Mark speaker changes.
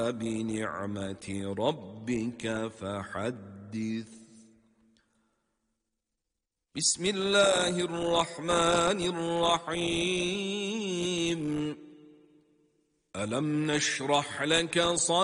Speaker 1: بنعمة ربك فحدث. بسم الله الرحمن الرحيم. ألم نشرح لك صدرك